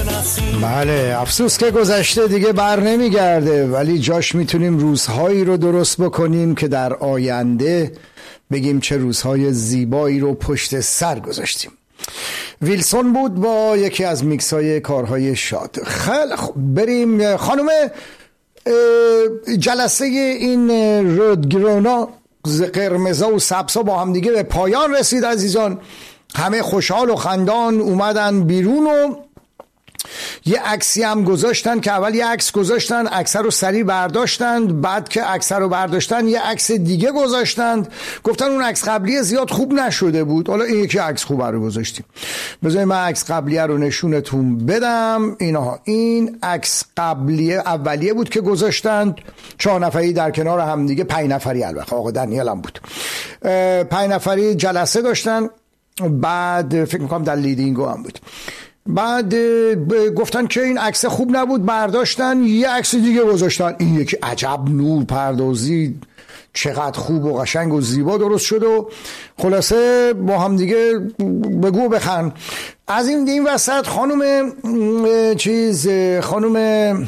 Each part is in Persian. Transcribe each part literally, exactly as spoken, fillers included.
بله، افسوس که گذشته دیگه بر نمیگرده، ولی جاش میتونیم روزهایی رو درست بکنیم که در آینده بگیم چه روزهای زیبایی رو پشت سر گذاشتیم. ویلسون بود با یکی از میکسای کارهای شاد. خیلی خب بریم. خانم جلسه این رودگرونا قرمزا و سبزا با هم دیگه به پایان رسید عزیزان. همه خوشحال و خندان اومدن بیرون و یه عکسی هم گذاشتن که اول یه عکس گذاشتن، عکس رو سریع برداشتند، بعد که عکس رو برداشتن یه عکس دیگه گذاشتند، گفتن اون عکس قبلی زیاد خوب نشده بود، حالا این یکی عکس خوب رو گذاشتیم. بذارید من عکس قبلی رو نشونتون بدم. اینها این عکس قبلی اولیه بود که گذاشتند، چهار نفری در کنار هم دیگه، پنج نفری البته آقا دنیل هم بود، پنج نفری جلسه داشتن. بعد فکر میکنم در لیدینگو هم بود. بعد گفتن که این عکس خوب نبود، برداشتن یه عکس دیگه گذاشتن. این یکی عجب نور پردازی، چقدر خوب و قشنگ و زیبا درست شد و خلاصه با هم دیگه بگو بخند. از این این وسط خانم چیز خانم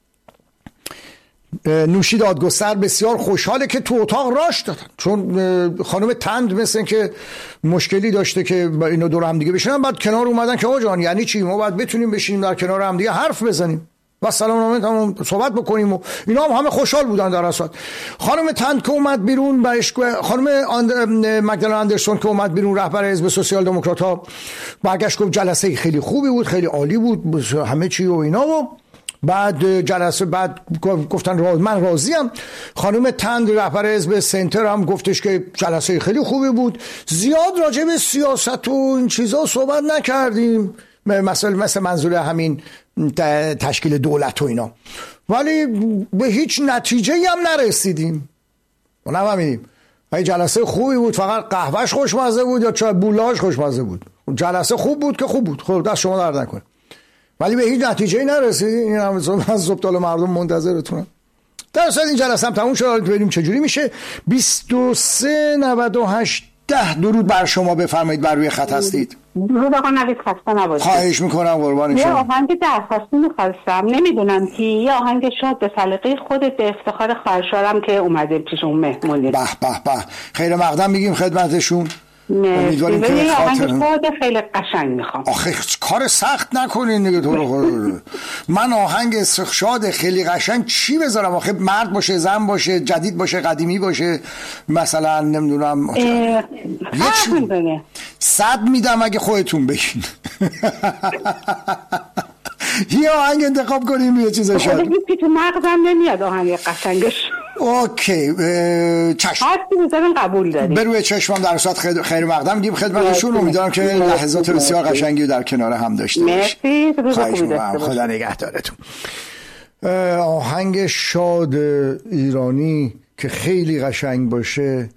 نوشی دادگستر بسیار خوشحاله که تو اتاق راش دادن، چون خانم تند مثل که مشکلی داشته که اینو دور هم دیگه بشینن. بعد کنار اومدن که آقا جان یعنی چی، ما باید بتونیم بشینیم در کنار هم دیگه حرف بزنیم و سلام نامه صحبت بکنیم و اینا هم همه خوشحال بودن در اصل. خانم تند که اومد بیرون، بهش خانم مگدالن اندرسون که اومد بیرون، رهبر حزب سوسیال دموکرات ها، برگشت گفت جلسه خیلی خوبی بود، خیلی عالی بود همه چی و اینا. و بعد جلسه بعد گفتن راز من راضیم. خانم تند رهبر حزب سنتر هم گفتش که جلسه خیلی خوبی بود، زیاد راجع به سیاست و این چیزا صحبت نکردیم، مثلا مثل منظور همین تشکیل دولت و اینا، ولی به هیچ نتیجه هم نرسیدیم. ما نفهمیدیم این جلسه خوبی بود، فقط قهوهش خوشمزه بود یا چای بولاش خوشمزه بود. جلسه خوب بود که خوب بود، خب دست شما درد نکنه، ولی به هیچ نتیجه نرسیدیم. این هم از زبطال مردم منتظرتونم. در اصل این جلسه هم تموم شد، ببینیم چجوری میشه. بیست و سه نود و هشت ده درود بر شما، بفرمایید بر روی خط هستید. درود آقا نوید، خسته نباشید. خواهش میکنم قربان شما. یه آهنگ درخواستی می‌خواستم، نمیدونم که یه آهنگ شاد به سلیقه خودت به افتخار خواهرشارم که اومده پیش اون مهمونی. به به به، خیر مقدم میگیم خدمتشون. امیدواریم که یه آهنگ شاد خیلی قشنگ میخوام. آخه کار سخت نکنین دیگه تو رو. من آهنگ شاد خیلی قشنگ چی بذارم؟ آخه مرد باشه، زن باشه، جدید باشه، قدیمی باشه، مثلا نمیدونم یه چی صد میدم اگه خودتون بگین. یه آهنگ انتخاب کنیم یه چیز شاد. خودت که تو مغزم نمیاد آهنگ قشنگش. اوکی چشم، هستی میذارم قبول داریم. بروی چشمم در صورت خیر, خیر مقدم گیم خدمتشون. امیدوارم که لحظات بسیار قشنگی در کنار هم داشته باشیم. مرسی، خدا نگهدارتون. آهنگ شاد ایرانی که خیلی قشنگ باشه،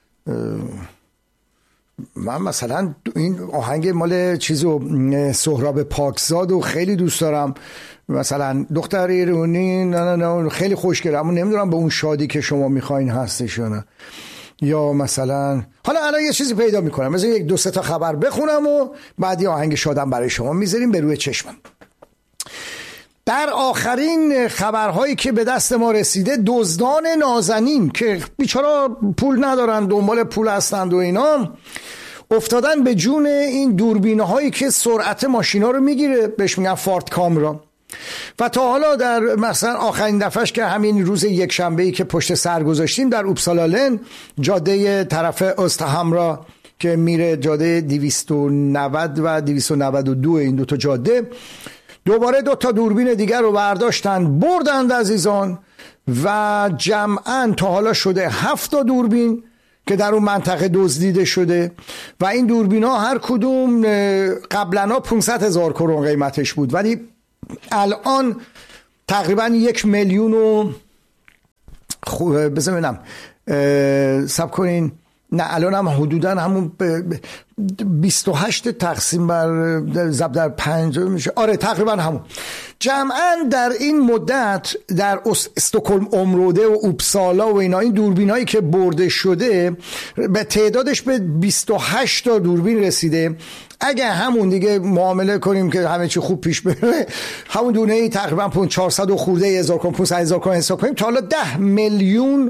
من مثلا این آهنگ مال چیزو سهراب پاکزاد و خیلی دوست دارم، مثلا دختر ایرانی نه نه نه خیلی خوشگله، اما نمیدونم به اون شادی که شما میخواین هستش یا نه. یا مثلا حالا الان یه چیزی پیدا میکنم، مثلا یک دو سه تا خبر بخونم و بعد یه آهنگ شادم برای شما میذاریم به روی چشمم. در آخرین خبرهایی که به دست ما رسیده، دزدان نازنین که بیچارا پول ندارن، دنبال پول هستند و اینا، افتادن به جون این دوربینه هایی که سرعت ماشینا رو میگیره، بهش میگن فارت کامرا. و تا حالا در مثلا آخرین دفعهش که همین روز یک شنبه‌ای که پشت سر گذاشتیم در اوبسالالن، جاده طرف استهامرا که میره جاده دویست و نود و دویست و نود و دو، این دو تا جاده، دوباره دو تا دوربین دیگر رو برداشتن بردند عزیزان، و جمعاً تا حالا شده هفت تا دوربین که در اون منطقه دزدیده شده و این دوربین ها هر کدوم قبلا پانصد هزار کرون قیمتش بود، ولی الان تقریبا یک میلیون و بزنم سب کنین، نه الان هم حدودا همون بیست و هشت تقسیم بر ضرب در پنج میشه، آره تقریبا همون جمعاً در این مدت در استکهلم امروده و اوپسالا و اینا این دوربینایی که برده شده به تعدادش به بیست و هشت تا دوربین رسیده. اگه همون دیگه معامله کنیم که همه چی خوب پیش بره، همون دونه تقریبا چهارصد و خورده هزار کرون پانصد هزار کرون حساب کنیم، تا حالا ده میلیون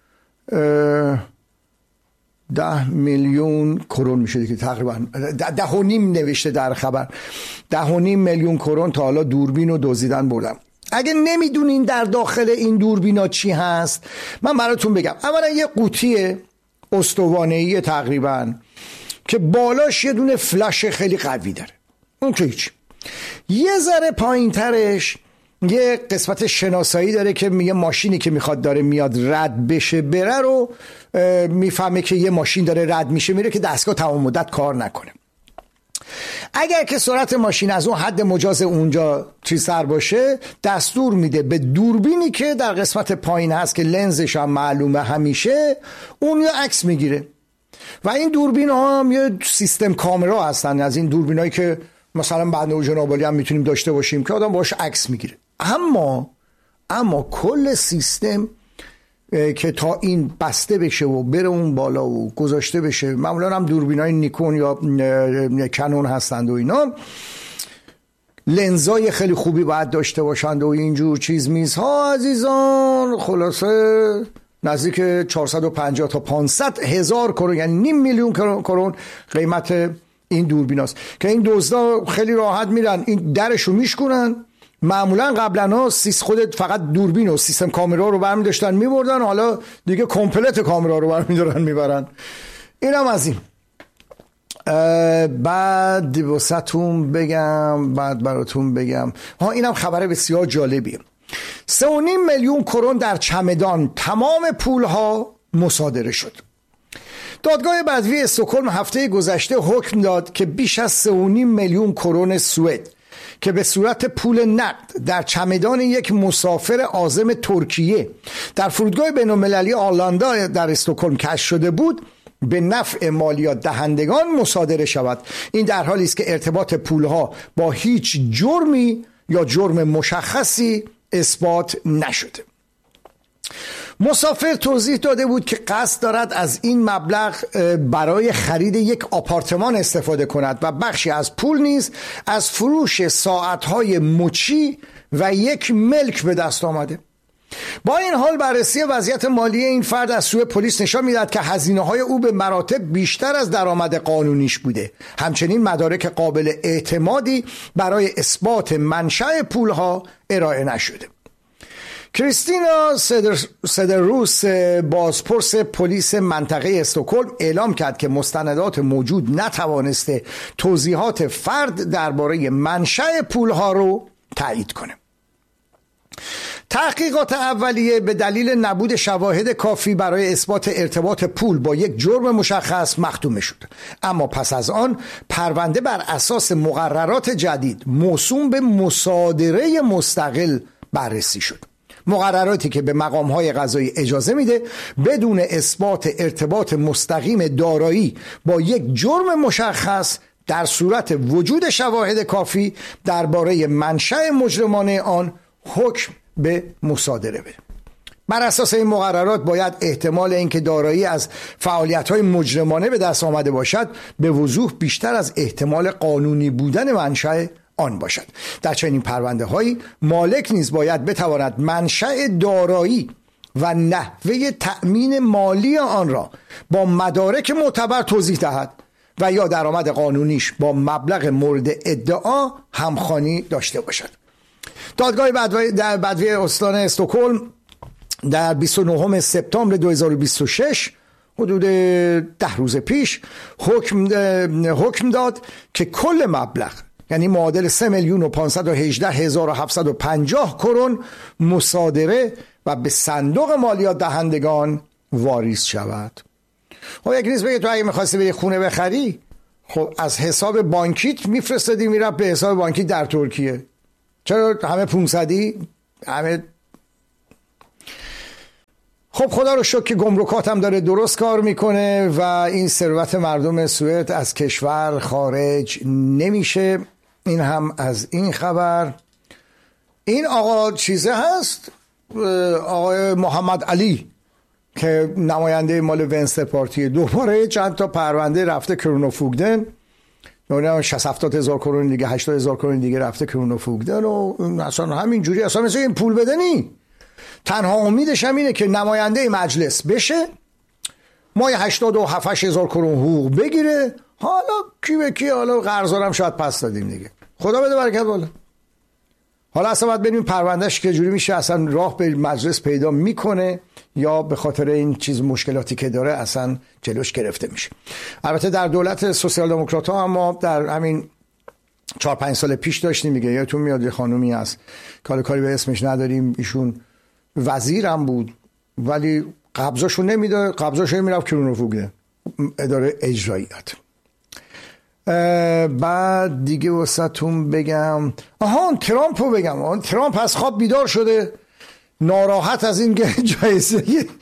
ده میلیون کرون میشه که تقریبا ده و نیم نوشته در خبر، ده و نیم میلیون کرون تا حالا دوربین رو دزدیدن بردن. اگه نمیدونین در داخل این دوربینا چی هست، من براتون بگم. اولا یه قوطی استوانه‌ای تقریبا که بالاش یه دونه فلاش خیلی قوی داره، اون که هیچ. یه ذره پایین ترش یه قسمت شناسایی داره که یه ماشینی که میخواد داره میاد رد بشه بره رو میفهمه که یه ماشین داره رد میشه میره که دستگاه تمام مدت کار نکنه. اگر که سرعت ماشین از اون حد مجاز اونجا چیزتر باشه، دستور میده به دوربینی که در قسمت پایین هست که لنزش هم معلومه همیشه، اون یه عکس میگیره. و این دوربین ها هم یه سیستم کامرا هستن، از این دوربین هایی که مثلا بنده و جنابالی هم میتونیم داشته باشیم که آدم باش عکس میگیره. اما اما کل سیستم که تا این بسته بشه و بره اون بالا و گذاشته بشه، معمولا هم دوربینای نیکون یا کنون هستند و اینا، لنزای خیلی خوبی باید داشته باشند و اینجور چیز میزها عزیزان. خلاصه نزدیک چهارصد و پنجاه تا پانصد هزار کرون، یعنی نیم میلیون کرون قیمت این دوربیناست که این دزدا خیلی راحت میرن این درشو میشکنن. معمولا قبلا ها سیس خودت فقط دوربین و سیستم کامرا رو برمی داشتن میبردن، حالا دیگه کمپلت کامرا رو برمی دارن میبرن. اینم از این. بعد واسهتون بگم بعد براتون بگم ها اینم خبر بسیار جالبیه. سه و نیم میلیون کرون در چمدان تمام پولها مصادره شد. دادگاه بدوی استکهلم هفته گذشته حکم داد که بیش از سه و نیم میلیون کرون سوئد که به صورت پول نقد در چمدان یک مسافر عازم ترکیه در فرودگاه بین‌المللی آرلاندا در استکهلم کشف شده بود، به نفع مالیات دهندگان مصادره شود. این در حالی است که ارتباط پولها با هیچ جرمی یا جرم مشخصی اثبات نشده. مسافر توضیح داده بود که قصد دارد از این مبلغ برای خرید یک آپارتمان استفاده کند و بخشی از پول نیز از فروش ساعتهای مچی و یک ملک به دست آمده. با این حال بررسی وضعیت مالی این فرد از سوی پلیس نشان می‌دهد که هزینه‌های او به مراتب بیشتر از درآمد قانونیش بوده. همچنین مدارک قابل اعتمادی برای اثبات منشأ پولها ارائه نشده. کریستینا سدروس بازپرس پلیس منطقه استکهلم اعلام کرد که مستندات موجود نتوانسته توضیحات فرد درباره منشأ پولها رو تایید کنه. تحقیقات اولیه به دلیل نبود شواهد کافی برای اثبات ارتباط پول با یک جرم مشخص مختومه شد، اما پس از آن پرونده بر اساس مقررات جدید موسوم به مصادره مستقل بررسی شد. مقرراتی که به مقام‌های قضایی اجازه میده بدون اثبات ارتباط مستقیم دارایی با یک جرم مشخص در صورت وجود شواهد کافی درباره منشأ مجرمانه آن حکم به مصادره بده. بر اساس این مقررات باید احتمال اینکه دارایی از فعالیت‌های مجرمانه به دست آمده باشد به وضوح بیشتر از احتمال قانونی بودن منشأ آن باشد. در چنین پرونده هایی مالک نیز باید بتواند منشأ دارایی و نحوه تأمین مالی آن را با مدارک معتبر توضیح دهد و یا درآمد قانونیش با مبلغ مورد ادعا همخوانی داشته باشد. دادگاه بدوی استان استکهلم در بیست و نهم سپتامبر دو هزار و بیست و شش حدود ده روز پیش حکم حکم داد که کل مبلغ، یعنی معادل سه میلیون و پانصد و هجده هزار و هفتصد و پنجاه کرون مصادره و به صندوق مالیات دهندگان واریز شود. خب یک ریز بگه تو اگه میخواستی بری خونه بخری، خب از حساب بانکیت میفرستادی میرفت به حساب بانکیت در ترکیه. چرا همه پونصدی همه؟ خب خدا رو شکر که گمرکات هم داره درست کار میکنه و این ثروت مردم سوئد از کشور خارج نمیشه. این هم از این خبر. این آقا چیزه هست، آقای محمد علی که نماینده مال ونستر پارتی، دوباره چند تا پرونده رفته کرونو فوگدن، اون شصت هفتاد هزار کرون دیگه، هشتاد هزار کرون دیگه رفته کرونو فوگدن و اصلا همینجوری اصلا مثل این پول بدنی. تنها امیدش هم اینه که نماینده مجلس بشه، مای هشتاد و هفت هزار کرون حقوق بگیره، حالا کی به کی، حالا قرضارم شاید پس دادیم دیگه، خدا بده برکت بالا. حالا اصلا باید ببینیم پروندهش که جوری میشه، اصلا راه به مجلس پیدا میکنه یا به خاطر این چیز مشکلاتی که داره اصلا جلوش گرفته میشه. البته در دولت سوسیال دموکرات ها هم ما در همین چهار پنج سال پیش داشتیم دیگه، یادتون میاد یه خانومی هست کاری کاری به اسمش نداریم، ایشون وزیرم بود ولی قبضاشو نمیداد، قبضاشو میرفت کرونو فوگدن، اداره اجراییات. بعد دیگه واسهتون بگم، آهان ترامپو بگم، آهان ترامپ از خواب بیدار شده، ناراحت از این که جایزه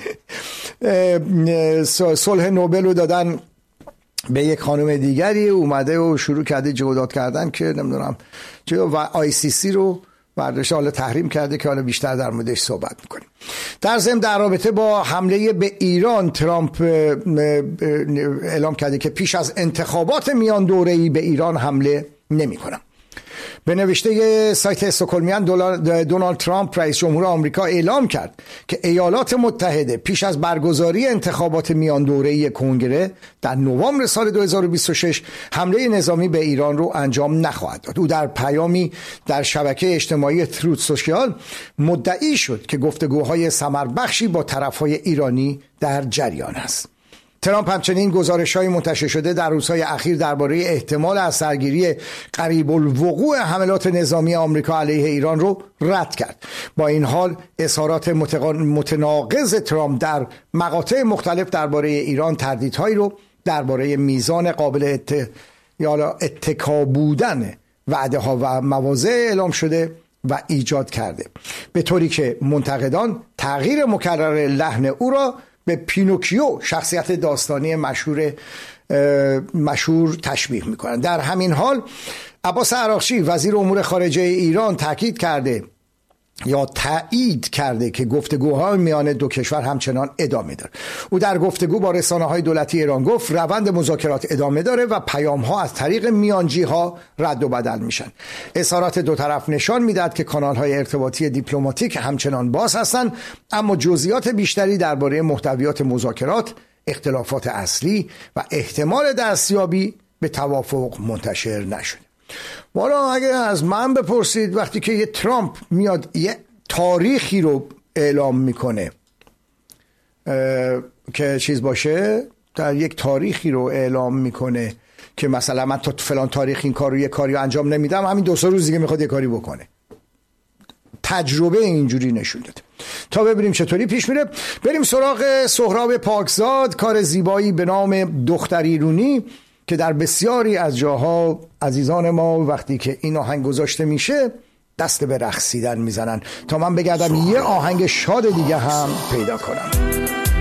صلح نوبل رو دادن به یک خانم دیگری، اومده و شروع کرده جهودات کردن که نمیدونم و آی سی سی رو برداشته، حالا تحریم کرده که حالا بیشتر در موردش صحبت میکنیم. در ضمن در رابطه با حمله به ایران، ترامپ اعلام کرده که پیش از انتخابات میان دوره‌ای به ایران حمله نمی‌کنم. به نوشته سایت استکهلمیان، دونالد ترامپ رئیس جمهور آمریکا اعلام کرد که ایالات متحده پیش از برگزاری انتخابات میان دوره‌ای کنگره در نوامبر سال دو هزار و بیست و شش حمله نظامی به ایران رو انجام نخواهد داد. او در پیامی در شبکه اجتماعی تروت سوشیال مدعی شد که گفتگوهای ثمربخشی با طرفهای ایرانی در جریان است. ترامپ همچنین گزارش‌های منتشر شده در روزهای اخیر درباره احتمال از سرگیری قریب الوقوع حملات نظامی آمریکا علیه ایران رو رد کرد. با این حال اظهارات متناقض ترامپ در مقاطع مختلف درباره ایران تردیدهایی رو درباره میزان قابل ات... یا اتکا بودن وعده‌ها و مواضع اعلام شده و ایجاد کرده، به طوری که منتقدان تغییر مکرر لحن او را به پینوکیو، شخصیت داستانی مشهور مشهور تشبیه میکنند. در همین حال عباس عراقچی وزیر امور خارجه ایران تاکید کرده یا تایید کرده که گفتگوها میان دو کشور همچنان ادامه داره. او در گفتگو با رسانه‌های دولتی ایران گفت روند مذاکرات ادامه داره و پیام‌ها از طریق میانجی‌ها رد و بدل میشن. اظهارات دو طرف نشان میدهد که کانال‌های ارتباطی دیپلماتیک همچنان باز هستند، اما جزئیات بیشتری درباره محتویات مذاکرات، اختلافات اصلی و احتمال دستیابی به توافق منتشر نشده. والا اگه از من بپرسید، وقتی که یه ترامپ میاد یه تاریخی رو اعلام میکنه که چیز باشه، در یک تاریخی رو اعلام میکنه که مثلا من تا فلان تاریخ این کار رو یه کاری رو انجام نمیدم، همین دو سه روز دیگه میخواد یه کاری بکنه. تجربه اینجوری نشون داده. تا ببینیم چطوری پیش میره، بریم سراغ سهراب پاکزاد، کار زیبایی به نام دختر ایرونی که در بسیاری از جاها عزیزان ما وقتی که این آهنگ گذاشته میشه دست به رقصیدن میزنن. تا من بگردم یه آهنگ شاد دیگه هم پیدا کنم.